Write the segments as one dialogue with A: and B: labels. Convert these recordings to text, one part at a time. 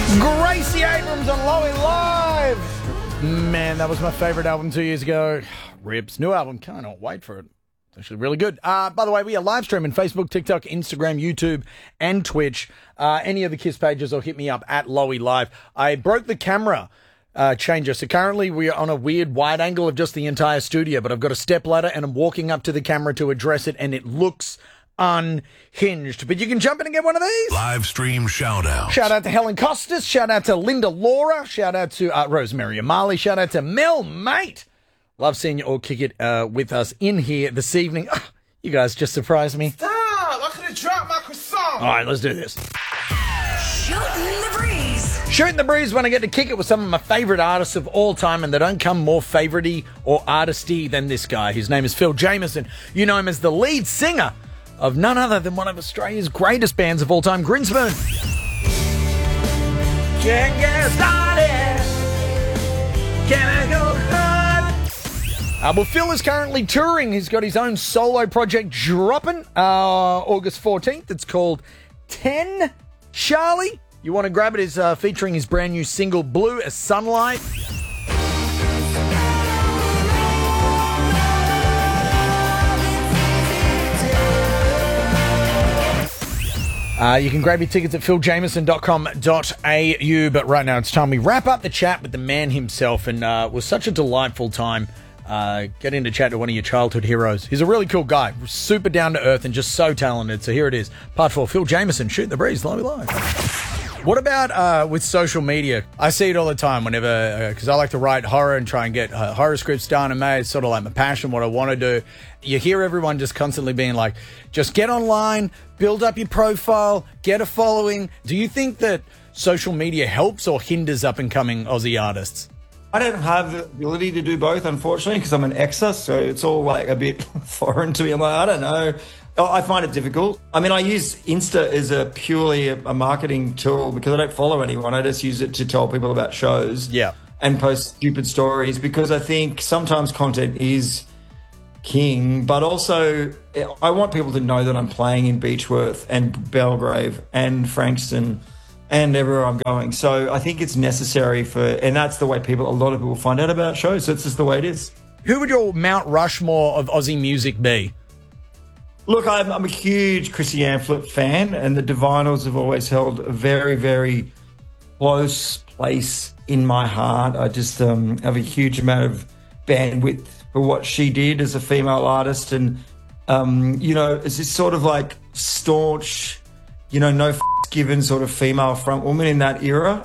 A: Gracie Abrams on Lowy Live. Man, that was my favourite album 2 years ago. Rips. New album. Cannot wait for it. It's actually really good. By the way, we are live streaming Facebook, TikTok, Instagram, YouTube, and Twitch. Any of the KISS pages or hit me up at Lowy Live. I broke the camera changer. So currently we are on a weird wide angle of just the entire studio, but I've got a step ladder and I'm walking up to the camera to address it, and it looks unhinged. But you can jump in and get one of these.
B: Live stream shout out.
A: Shout out to Helen Costas. Shout out to Linda Laura. Shout out to Rosemary Amali. Shout out to Mel Mate. Love seeing you all kick it with us in here this evening. You guys just surprised me.
C: Stop! I could have dropped my croissant.
A: All right, let's do this.
D: Shooting the breeze.
A: Shooting the breeze when I get to kick it with some of my favourite artists of all time, and they don't come more favourite-y or artisty than this guy. His name is Phil Jamieson. You know him as the lead singer of none other than one of Australia's greatest bands of all time, Grinspoon. Can't get started. Can I go hard? Well, Phil is currently touring. He's got his own solo project dropping August 14th. It's called 10 Charlie. You want to grab it? It's featuring his brand new single, Blue as Sunlight. You can grab your tickets at philjamieson.com.au, but right now it's time we wrap up the chat with the man himself, and it was such a delightful time getting to chat to one of your childhood heroes. He's a really cool guy, super down to earth and just so talented. So here it is, part 4, Phil Jamieson, Shooting the Breeze, live. What about with social media? I see it all the time whenever, because I like to write horror and try and get horror scripts done and made. It's sort of like my passion, what I want to do. You hear everyone just constantly being like, just get online, build up your profile, get a following. Do you think that social media helps or hinders up-and-coming Aussie artists?
E: I don't have the ability to do both, unfortunately, because I'm an exer, so it's all like a bit foreign to me. I'm like, I don't know. I find it difficult. I mean, I use Insta as purely a marketing tool because I don't follow anyone. I just use it to tell people about shows and post stupid stories, because I think sometimes content is king, but also I want people to know that I'm playing in Beechworth and Belgrave and Frankston and everywhere I'm going. So I think it's necessary and that's the way a lot of people find out about shows. So it's just the way it is.
A: Who would your Mount Rushmore of Aussie music be?
E: Look, I'm a huge Chrissy Amphlett fan, and the Divinals have always held a very, very close place in my heart. I just have a huge amount of bandwidth for what she did as a female artist, and it's this sort of like staunch, no given sort of female front woman in that era.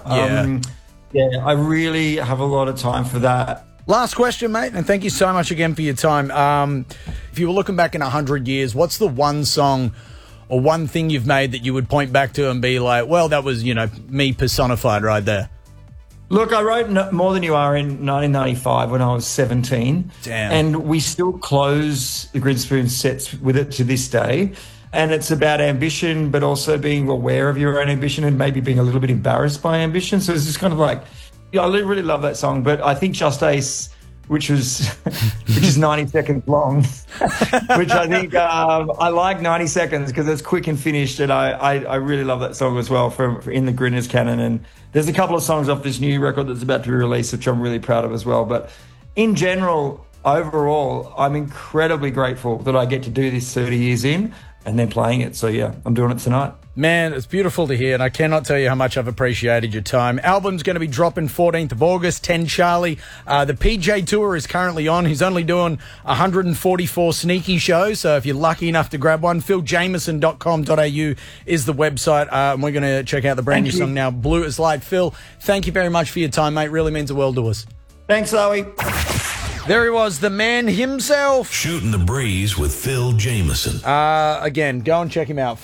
E: I really have a lot of time for that.
A: Last question, mate, and thank you so much again for your time. If you were looking back in 100 years, what's the one song or one thing you've made that you would point back to and be like, well, that was, me personified right there?
E: Look, I wrote More Than You Are in 1995 when I was 17.
A: Damn.
E: And we still close the Grinspoon sets with it to this day. And it's about ambition, but also being aware of your own ambition and maybe being a little bit embarrassed by ambition. So it's just kind of like, I really love that song, but I think Just Ace, which is 90 seconds long, which I think I like 90 seconds because it's quick and finished, and I really love that song as well for in the Grinners canon. And there's a couple of songs off this new record that's about to be released, which I'm really proud of as well. But in general, overall, I'm incredibly grateful that I get to do this 30 years in and then playing it. So yeah, I'm doing it tonight.
A: Man, it's beautiful to hear, and I cannot tell you how much I've appreciated your time. Album's going to be dropping 14th of August, 10 Charlie. The PJ Tour is currently on. He's only doing 144 sneaky shows, so if you're lucky enough to grab one, philjamieson.com.au is the website, and we're going to check out the brand new song now, Blue as Light. Phil, thank you very much for your time, mate. Really means the world to us.
E: Thanks, Zoe.
A: There he was, the man himself.
B: Shooting the Breeze with Phil Jamieson.
A: Again, go and check him out,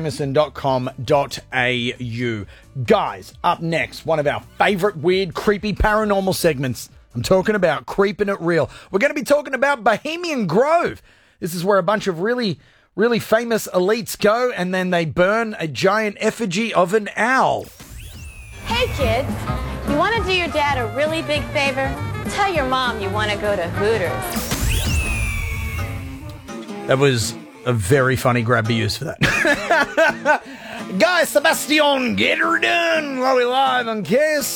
A: philjamieson.com.au. Guys, up next, one of our favourite weird, creepy, paranormal segments. I'm talking about Creeping It Real. We're going to be talking about Bohemian Grove. This is where a bunch of really famous elites go, and then they burn a giant effigy of an owl.
F: Hey kids, you want to do your dad a really big favor? Tell your mom you want to go to Hooters.
A: That was a very funny grab to use for that. Guy Sebastian, get her done while we live on Kiss.